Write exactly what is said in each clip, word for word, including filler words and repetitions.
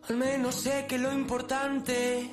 Al menos sé que lo importante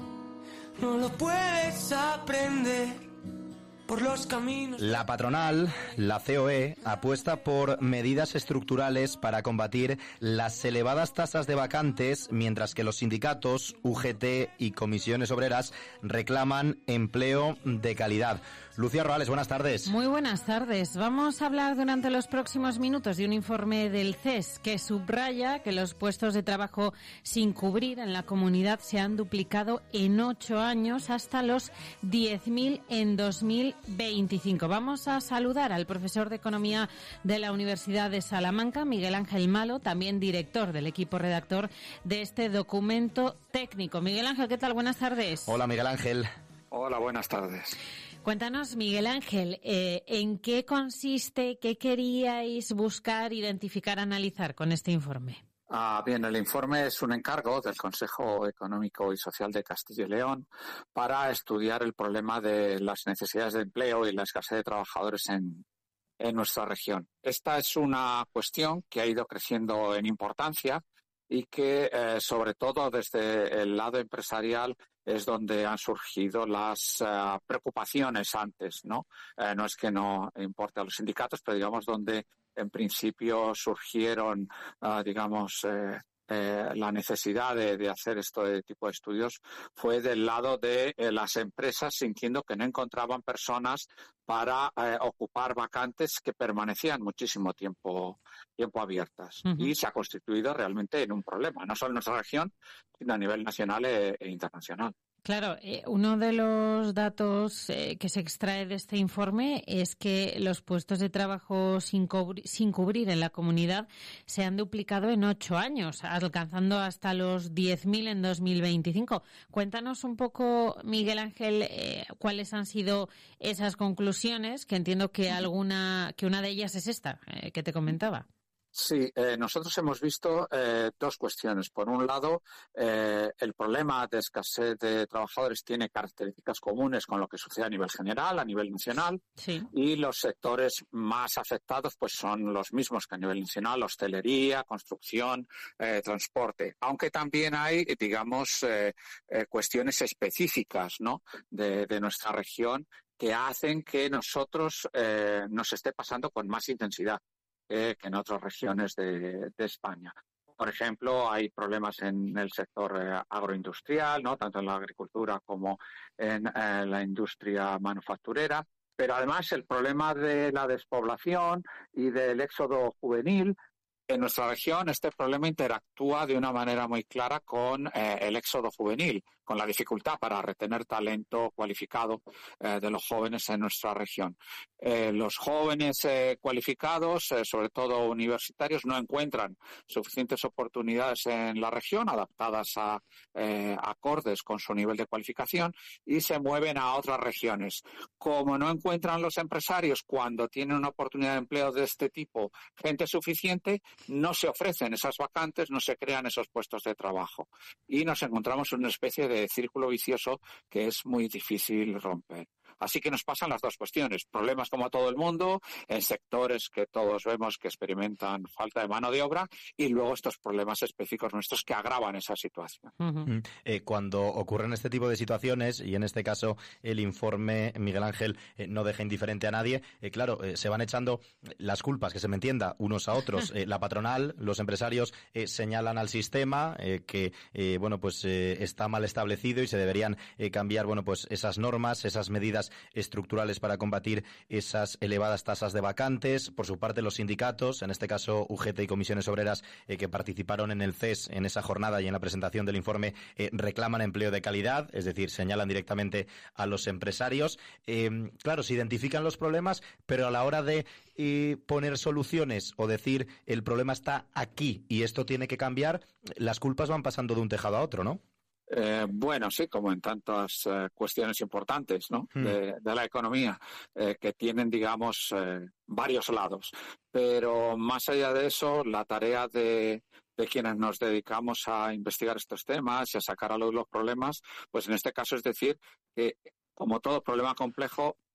no lo puedes aprender por los caminos. La patronal, la C O E, apuesta por medidas estructurales para combatir las elevadas tasas de vacantes, mientras que los sindicatos, U G T y comisiones obreras reclaman empleo de calidad. Lucía Roales, buenas tardes. Muy buenas tardes. Vamos a hablar durante los próximos minutos de un informe del C E S que subraya que los puestos de trabajo sin cubrir en la comunidad se han duplicado en ocho años hasta los diez mil en dos mil veinticinco. Vamos a saludar al profesor de Economía de la Universidad de Salamanca, Miguel Ángel Malo, también director del equipo redactor de este documento técnico. Miguel Ángel, ¿qué tal? Buenas tardes. Hola, Miguel Ángel. Hola, buenas tardes. Cuéntanos, Miguel Ángel, eh, ¿en qué consiste, qué queríais buscar, identificar, analizar con este informe? Ah, bien, el informe es un encargo del Consejo Económico y Social de Castilla y León para estudiar el problema de las necesidades de empleo y la escasez de trabajadores en, en nuestra región. Esta es una cuestión que ha ido creciendo en importancia y que, eh, sobre todo desde el lado empresarial, es donde han surgido las uh, preocupaciones antes, ¿no? Eh, no es que no importe a los sindicatos, pero digamos donde en principio surgieron, uh, digamos, eh, eh, la necesidad de, de hacer este tipo de estudios fue del lado de eh, las empresas, sintiendo que no encontraban personas para eh, ocupar vacantes que permanecían muchísimo tiempo tiempo abiertas. Uh-huh. Y se ha constituido realmente en un problema, no solo en nuestra región, sino a nivel nacional e, e internacional. Claro, eh, uno de los datos eh, que se extrae de este informe es que los puestos de trabajo sin, cubri- sin cubrir en la comunidad se han duplicado en ocho años, alcanzando hasta los diez mil en dos mil veinticinco. Cuéntanos un poco, Miguel Ángel, eh, cuáles han sido esas conclusiones, que entiendo que alguna, que una de ellas es esta, eh, que te comentaba. Sí, eh, nosotros hemos visto eh, dos cuestiones. Por un lado, eh, el problema de escasez de trabajadores tiene características comunes con lo que sucede a nivel general, a nivel nacional, sí. Y los sectores más afectados pues son los mismos que a nivel nacional: hostelería, construcción, eh, transporte. Aunque también hay, digamos, eh, eh, cuestiones específicas, ¿no?, de, de nuestra región que hacen que nosotros eh, nos esté pasando con más intensidad que en otras regiones de, de España. Por ejemplo, hay problemas en el sector eh, agroindustrial, ¿no?, tanto en la agricultura como en eh, la industria manufacturera. Pero además el problema de la despoblación y del éxodo juvenil. En nuestra región este problema interactúa de una manera muy clara con eh, el éxodo juvenil, con la dificultad para retener talento cualificado eh, de los jóvenes en nuestra región. Eh, los jóvenes eh, cualificados, eh, sobre todo universitarios, no encuentran suficientes oportunidades en la región adaptadas a eh, acordes con su nivel de cualificación y se mueven a otras regiones. Como no encuentran los empresarios cuando tienen una oportunidad de empleo de este tipo gente suficiente, no se ofrecen esas vacantes, no se crean esos puestos de trabajo. Y nos encontramos en una especie de círculo vicioso que es muy difícil romper. Así que nos pasan las dos cuestiones. Problemas como a todo el mundo, en sectores que todos vemos que experimentan falta de mano de obra, y luego estos problemas específicos nuestros que agravan esa situación. Uh-huh. Eh, cuando ocurren este tipo de situaciones, y en este caso el informe, Miguel Ángel, eh, no deja indiferente a nadie, eh, claro, eh, se van echando las culpas, que se me entienda, unos a otros. Eh, la patronal, los empresarios eh, señalan al sistema eh, que, eh, bueno, pues eh, está mal establecido y se deberían eh, cambiar, bueno, pues esas normas, esas medidas estructurales para combatir esas elevadas tasas de vacantes. Por su parte, los sindicatos, en este caso U G T y comisiones obreras, eh, que participaron en el C E S en esa jornada y en la presentación del informe, eh, reclaman empleo de calidad, es decir, señalan directamente a los empresarios. Eh, claro, se identifican los problemas, pero a la hora de eh, poner soluciones o decir el problema está aquí y esto tiene que cambiar, las culpas van pasando de un tejado a otro, ¿no? Eh, bueno, sí, como en tantas eh, cuestiones importantes, ¿no?, hmm. de, de la economía, eh, que tienen, digamos, eh, varios lados. Pero más allá de eso, la tarea de, de quienes nos dedicamos a investigar estos temas y a sacar a luz los problemas, pues en este caso es decir que, como todo problema complejo,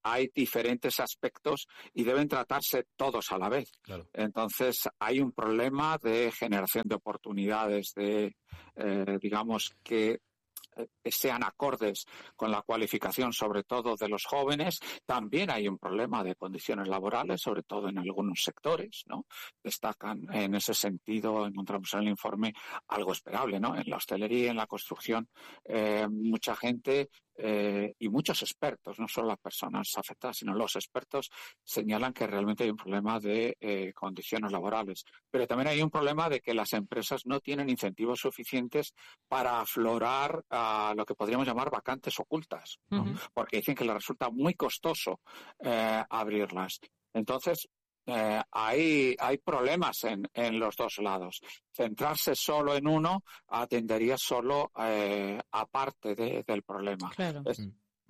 hay diferentes aspectos y deben tratarse todos a la vez. Claro. Entonces, hay un problema de generación de oportunidades, de, eh, digamos, que sean acordes con la cualificación, sobre todo de los jóvenes. También hay un problema de condiciones laborales, sobre todo en algunos sectores, ¿no? Destacan en ese sentido, encontramos en el informe algo esperable, ¿no? En la hostelería, en la construcción, eh, mucha gente eh, y muchos expertos, no solo las personas afectadas, sino los expertos, señalan que realmente hay un problema de eh, condiciones laborales. Pero también hay un problema de que las empresas no tienen incentivos suficientes para aflorar a lo que podríamos llamar vacantes ocultas, ¿no? Uh-huh. Porque dicen que les resulta muy costoso eh, abrirlas. Entonces, eh, hay, hay problemas en, en los dos lados. Centrarse solo en uno atendería solo eh, a parte de, del problema. Claro. Es,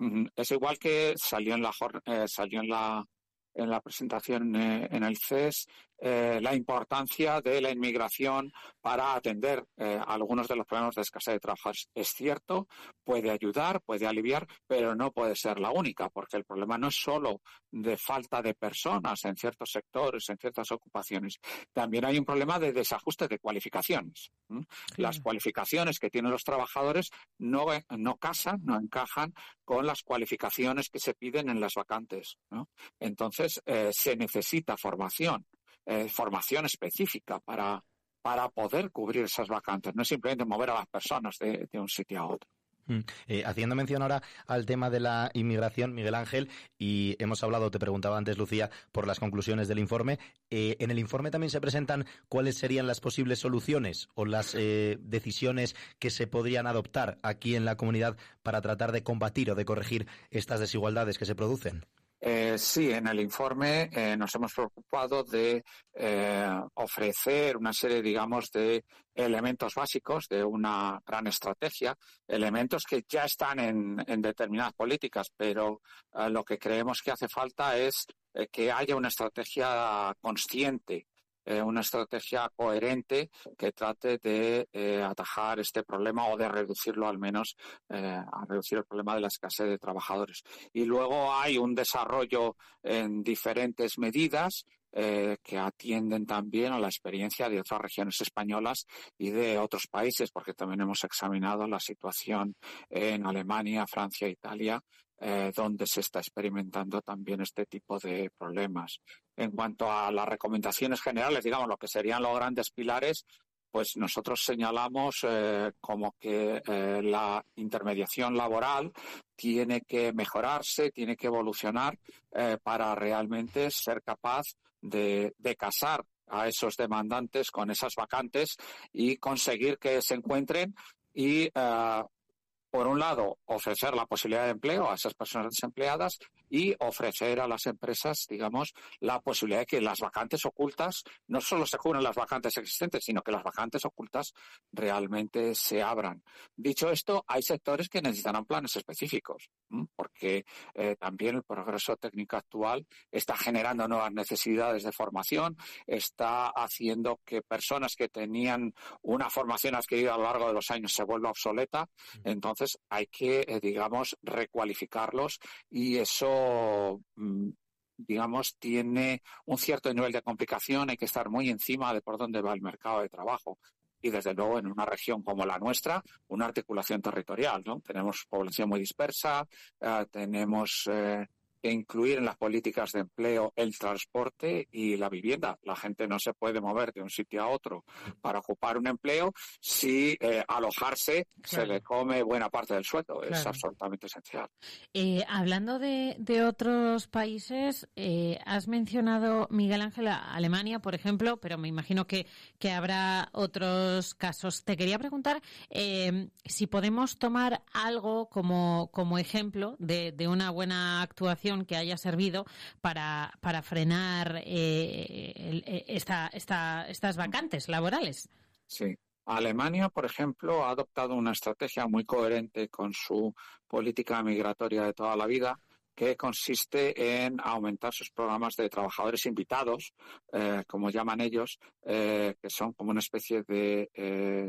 es igual que salió en la, eh, salió en la, en la presentación eh, en el C E S eh, la importancia de la inmigración para atender eh, algunos de los problemas de escasez de trabajadores. Es cierto, puede ayudar, puede aliviar, pero no puede ser la única, porque el problema no es solo de falta de personas en ciertos sectores, en ciertas ocupaciones. También hay un problema de desajuste de cualificaciones. ¿Mm? Sí. Las cualificaciones que tienen los trabajadores no, no casan, no encajan con las cualificaciones que se piden en las vacantes, ¿no? Entonces, eh, se necesita formación. Eh, formación específica para, para poder cubrir esas vacantes. No es simplemente mover a las personas de, de un sitio a otro. Mm. Eh, haciendo mención ahora al tema de la inmigración, Miguel Ángel, y hemos hablado, te preguntaba antes, Lucía, por las conclusiones del informe. Eh, ¿En el informe también se presentan cuáles serían las posibles soluciones o las eh, decisiones que se podrían adoptar aquí en la comunidad para tratar de combatir o de corregir estas desigualdades que se producen? Eh, sí, en el informe eh, nos hemos preocupado de eh, ofrecer una serie, digamos, de elementos básicos de una gran estrategia, elementos que ya están en, en determinadas políticas, pero eh, lo que creemos que hace falta es eh, que haya una estrategia consciente, Eh, una estrategia coherente que trate de eh, atajar este problema o de reducirlo al menos, eh, a reducir el problema de la escasez de trabajadores. Y luego hay un desarrollo en diferentes medidas eh, que atienden también a la experiencia de otras regiones españolas y de otros países, porque también hemos examinado la situación en Alemania, Francia, Italia, Eh, donde se está experimentando también este tipo de problemas. En cuanto a las recomendaciones generales, digamos, lo que serían los grandes pilares, pues nosotros señalamos eh, como que eh, la intermediación laboral tiene que mejorarse, tiene que evolucionar eh, para realmente ser capaz de, de casar a esos demandantes con esas vacantes y conseguir que se encuentren y eh, por un lado, ofrecer la posibilidad de empleo a esas personas desempleadas y ofrecer a las empresas, digamos, la posibilidad de que las vacantes ocultas no solo se cubran las vacantes existentes, sino que las vacantes ocultas realmente se abran. Dicho esto, hay sectores que necesitarán planes específicos, ¿m? porque eh, también el progreso técnico actual está generando nuevas necesidades de formación, está haciendo que personas que tenían una formación adquirida a lo largo de los años se vuelva obsoleta. Entonces, Entonces hay que, eh, digamos, recualificarlos y eso, mm, digamos, tiene un cierto nivel de complicación. Hay que estar muy encima de por dónde va el mercado de trabajo. Y, desde luego, en una región como la nuestra, una articulación territorial, ¿no? Tenemos población muy dispersa, eh, tenemos eh, que incluir en las políticas de empleo el transporte y la vivienda. La gente no se puede mover de un sitio a otro para ocupar un empleo si eh, alojarse claro. se le come buena parte del sueldo. Claro. Es absolutamente esencial. Eh, hablando de, de otros países, eh, has mencionado, Miguel Ángel, Alemania, por ejemplo, pero me imagino que, que habrá otros casos. Te quería preguntar eh, si podemos tomar algo como, como ejemplo de, de una buena actuación que haya servido para, para frenar eh, el, esta, esta, estas vacantes laborales. Sí. Alemania, por ejemplo, ha adoptado una estrategia muy coherente con su política migratoria de toda la vida, que consiste en aumentar sus programas de trabajadores invitados, eh, como llaman ellos, eh, que son como una especie de eh,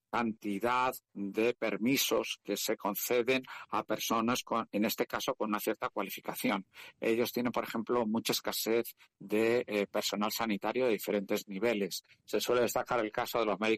cantidad de permisos que se conceden a personas con, en este caso, con una cierta cualificación. Ellos tienen, por ejemplo, mucha escasez de eh, personal sanitario de diferentes niveles. Se suele destacar el caso de los médicos